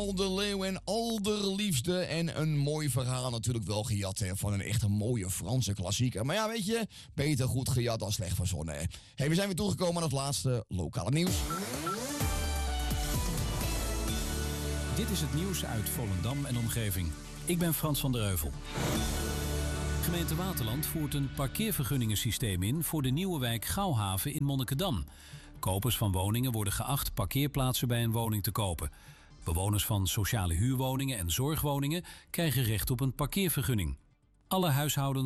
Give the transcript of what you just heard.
Paul de Leeuw en Allerliefste. En een mooi verhaal natuurlijk wel gejat van een echt een mooie Franse klassieker. Maar ja, weet je, beter goed gejat dan slecht verzonnen. Hey, we zijn weer toegekomen aan het laatste lokale nieuws. Dit is het nieuws uit Volendam en omgeving. Ik ben Frans van der Heuvel. Gemeente Waterland voert een parkeervergunningensysteem in voor de nieuwe wijk Gouwhaven in Monnikendam. Kopers van woningen worden geacht parkeerplaatsen bij een woning te kopen. Bewoners van sociale huurwoningen en zorgwoningen krijgen recht op een parkeervergunning. Alle huishoudens